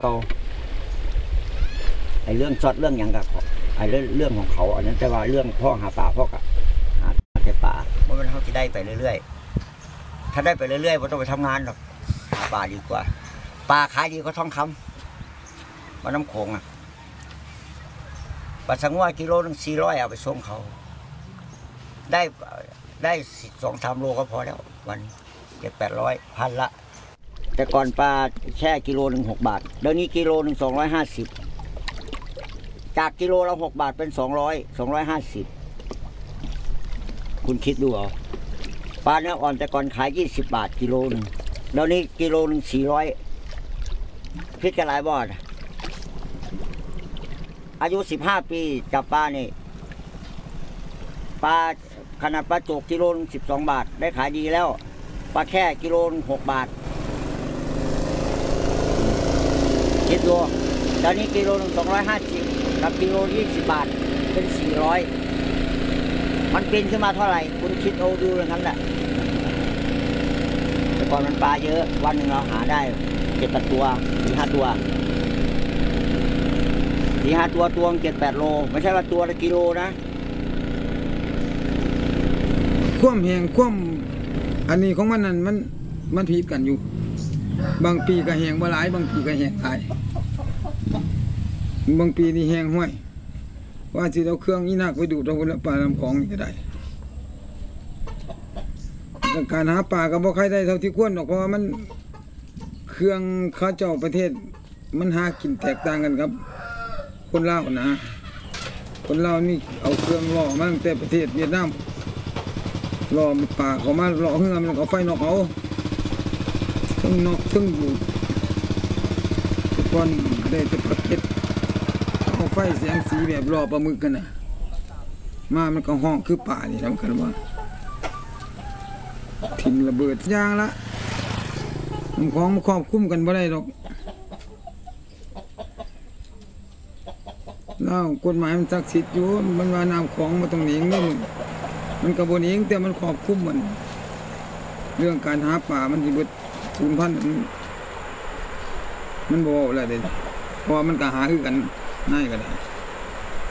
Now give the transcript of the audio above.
เขาไอ้เรื่องช็อตเรื่องอย่างกับไอ้เรื่องของเขาอันนั้นแต่ว่าเรื่องพ่อหาป่าพ่อกับหาแต่ป่าเมื่อมันเขาจะได้ไปเรื่อยๆถ้าได้ไปเรื่อยๆไม่ต้องไปทำงานหรอกหาป่าดีกว่าป่าขายดีก็ทองคำมาน้ำโขงอ่ะปลาสังวากิโลนึง400เอาไปส่งเขาได้2-3 โลก็พอแล้ววัน700-800พันละแต่ก่อนปลาแช่กิโลนึง6 บาทเดี๋ยวนี้กิโลนึง250จากกิโลละ6 บาทเป็น250คุณคิดดูเอาปลาเนื้ออ่อนแต่ก่อนขาย20 บาทกิโลนึงเดี๋ยวนี้กิโลนึง400พิจารณาบ่ออายุ15 ปีจับปลานี่ปลาขนาดปลาโจกกิโลนึง12 บาทได้ขายดีแล้วปลาแค่กิโลนึง6 บาทคิดดูตอนนี้กิโลนึง250กับกิโล20 บาทเป็น400มันเป็นขึ้นมาเท่าไหร่คุณคิดเอาดูอย่างนั้นแหละแต่ก่อนมันปลาเยอะวันหนึ่งเราหาได้7-8 ตัว4-5 ตัว4-5 ตัวตัว7-8 โลไม่ใช่ว่าตัวละกิโลนะคว่ำแหงคว่ำอันนี้ของมันนั่นมันผิดกันอยู่บางปีก็แหงบ่หลายบางปีก็แหงหลายบางปีนี่แหงห้วยว่าสิเอาเครื่องอีนักไปดูดเอาปลาลำของนี่ก็ได้การหาปลาก็บ่ค่อยได้เท่าที่ควรหรอกเพราะว่ามันเครื่องเขาเจ้าประเทศมันหากินแตกต่างกันครับคนลาวนะคนลาวนี่เอาเครื่องล่อมาตั้งแต่ประเทศเวียดนามล่อปลาเขามาล่อเฮือมันเอาไฟนอกเอาทั้งนอกทั้งอยู่ทุกคนได้แต่ประเทศเอาไฟแสงสีแบบล่อปลาหมึกกันนะมามันก็ห้องคือป่านี่ทำกันว่าทิ้งระเบิดยางละของมาครอบคุ้มกันบ่ได้หรอกแล้วกฎหมายมันศักดิ์สิทธิ์อยู่มันว่าน้ำของมาตรงนี้นี่มันกระบวนเองแต่มันครอบคุ้มเรื่องการหาป่ามันที่เบิดสูญพันธุ์มันบ่อะไรเลยเพราะมันก็หาคือกันง่ายก็ได้